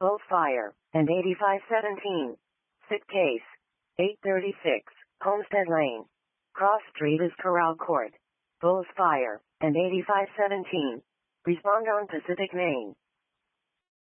both fire, and 8517. Sick case. 836, Homestead Lane. Cross Street is Corral Court. Both fire, and 8517. Respond on Pacific Main.